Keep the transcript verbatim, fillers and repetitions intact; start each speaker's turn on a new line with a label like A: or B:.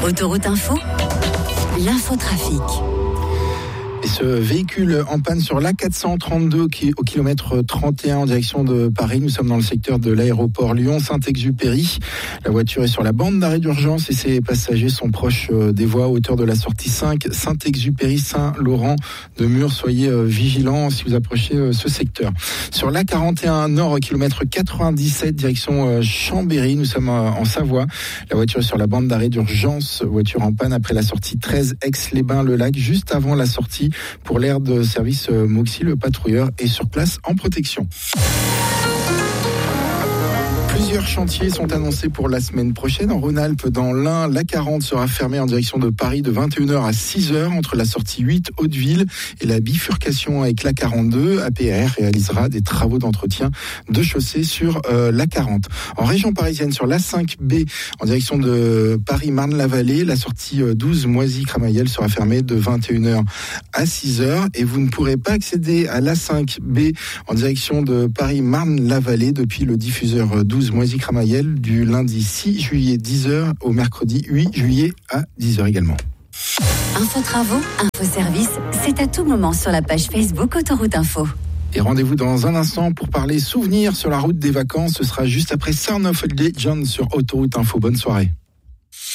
A: Autoroute Info, l'infotrafic.
B: Et ce véhicule en panne sur l'A quatre cent trente-deux qui est au kilomètre trente et un en direction de Paris. Nous sommes dans le secteur de l'aéroport Lyon-Saint-Exupéry. La voiture est sur la bande d'arrêt d'urgence et ses passagers sont proches des voies à hauteur de la sortie cinq, Saint-Exupéry, Saint-Laurent de Mur. Soyez vigilants si vous approchez ce secteur. Sur l'A quarante et un Nord, au kilomètre quatre-vingt-dix-sept, direction Chambéry. Nous sommes en Savoie. La voiture est sur la bande d'arrêt d'urgence. Voiture en panne après la sortie treize, Aix-les-Bains-le-Lac, juste avant la sortie pour l'aire de service Moxy. Le patrouilleur est sur place en protection. Plusieurs chantiers sont annoncés pour la semaine prochaine. En Rhône-Alpes, dans l'Ain, l'A quarante sera fermée en direction de Paris de vingt et une heures à six heures entre la sortie huit Hauteville et la bifurcation avec l'A quarante-deux. A P R réalisera des travaux d'entretien de chaussée sur euh, l'A quarante. En région parisienne, sur l'A cinq B en direction de Paris-Marne-la-Vallée, la sortie douze Moisy-Cramayel sera fermée de vingt et une heures à six heures et vous ne pourrez pas accéder à l'A cinq B en direction de Paris-Marne-la-Vallée depuis le diffuseur douze Moisy-Cramayel du lundi six juillet dix heures au mercredi huit juillet à dix heures également.
A: Info travaux, info service, c'est à tout moment sur la page Facebook Autoroute Info.
B: Et rendez-vous dans un instant pour parler souvenirs sur la route des vacances. Ce sera juste après Son of Legend sur Autoroute Info. Bonne soirée.